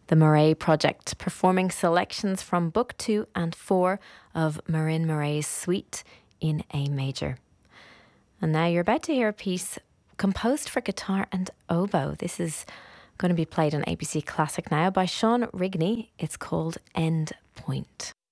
The Murray Project, performing selections from Book 2 and 4 of Marin Murray's Suite in A Major. And now you're about to hear a piece composed for guitar and oboe. This is going to be played on ABC Classic now by Sean Rigney. It's called End Point.